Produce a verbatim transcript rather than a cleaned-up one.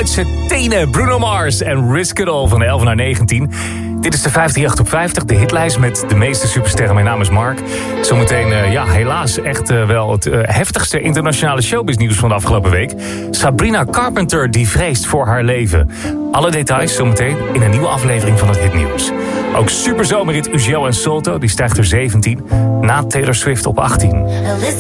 uit zijn tenen. Bruno Mars en Risk It All van de elf naar negentien. Dit is de vijftigjacht op vijftig, de hitlijst met de meeste supersterren. Mijn naam is Mark. Zometeen, uh, ja, helaas echt uh, wel het uh, heftigste internationale showbiznieuws van de afgelopen week. Sabrina Carpenter die vreest voor haar leven. Alle details zometeen in een nieuwe aflevering van het Hitnieuws. Ook superzomerrit Ugel en Solto, die stijgt er zeventien. Na Taylor Swift op achttien.